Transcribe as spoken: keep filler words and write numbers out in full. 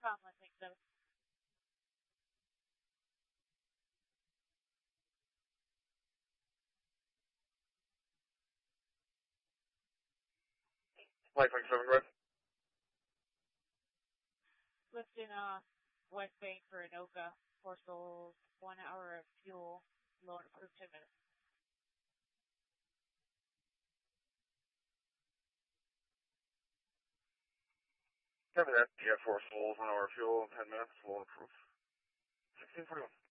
Common six seven. Flight twenty-seven, red. Lifting off West Bank for Anoka. Four souls, one hour of fuel, low and approved ten minutes. Copy that. Yeah, four souls, one hour fuel, ten minutes, low and approved. sixteen forty-one.